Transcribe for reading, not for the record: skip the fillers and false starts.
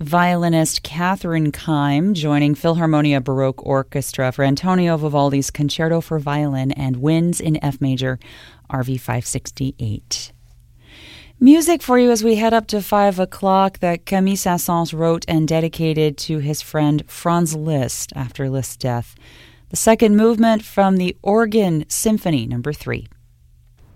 violinist Catherine Keim joining Philharmonia Baroque Orchestra for Antonio Vivaldi's Concerto for Violin and Winds in F major, RV 568. Music for you as we head up to 5 o'clock that Camille Saint-Saëns wrote and dedicated to his friend Franz Liszt after Liszt's death. The second movement from the Organ Symphony, number 3.